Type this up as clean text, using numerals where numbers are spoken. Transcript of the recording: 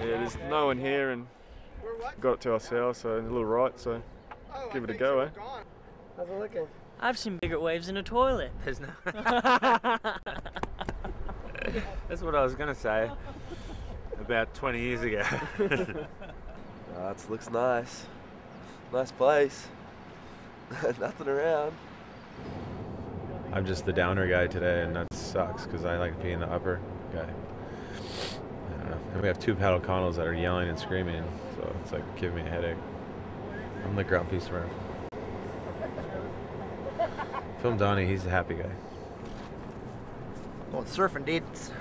there's no one here and got it to ourselves, so a little right, so give it a go, eh? How's it looking? I've seen bigger waves in a toilet. There's no. That's what I was gonna say. About 20 years ago. It looks nice. Nice place. Nothing around. I'm just the downer guy today, and that sucks because I like being the upper guy. I don't know. And we have two paddle Connells that are yelling and screaming, so it's like giving me a headache. I'm the grumpy smurf. Film Donnie, he's the happy guy. Going surfing, dude.